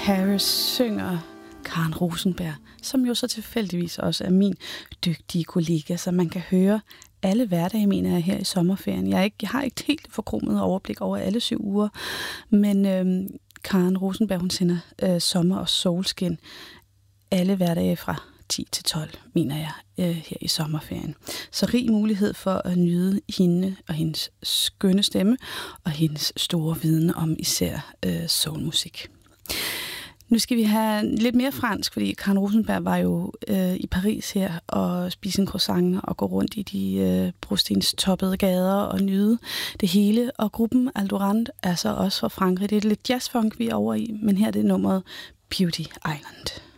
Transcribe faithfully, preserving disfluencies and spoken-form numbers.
Paris synger Karen Rosenberg, som jo så tilfældigvis også er min dygtige kollega, så man kan høre alle hverdage, mener jeg, her i sommerferien. Jeg, er ikke, jeg har ikke helt forkromet overblik over alle syv uger, men øh, Karen Rosenberg, hun sender øh, sommer og solskin alle hverdage fra ti til tolv, mener jeg, øh, her i sommerferien. Så rig mulighed for at nyde hende og hendes skønne stemme og hendes store viden om især øh, soulmusik. Nu skal vi have lidt mere fransk, fordi Karen Rosenberg var jo øh, i Paris her og spise en croissant og gå rundt i de øh, brostenstoppede gader og nyde det hele. Og gruppen Aldorand er så også fra Frankrig. Det er lidt jazzfunk, vi er over i, men her er det nummeret Beauty Island.